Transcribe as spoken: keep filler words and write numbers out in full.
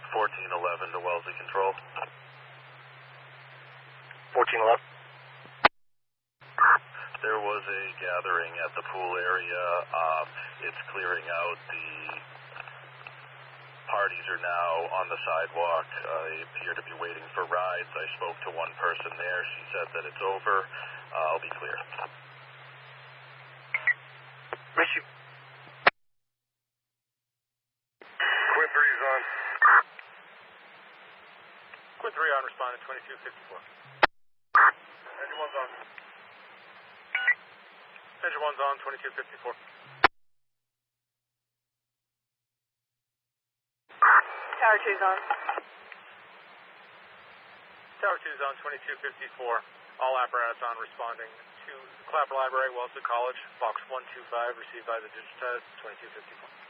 fourteen eleven to Wellesley Control. fourteen eleven. There was a gathering at the pool area. Uh, it's clearing out. The parties are now on the sidewalk. Uh, they appear to be waiting for rides. I spoke to one person there. She said that it's over. Uh, I'll be clear. Issue. Quinn three is on. Quinn three on, responding twenty-two fifty-four. Engine one's on. Engine one's on, twenty-two fifty-four. Tower two's on. Tower two's on, twenty-two fifty-four. All apparatus on, responding to Clapper Library, Wellesley College, box one two five, received by the Digitize, twenty-two fifty-four.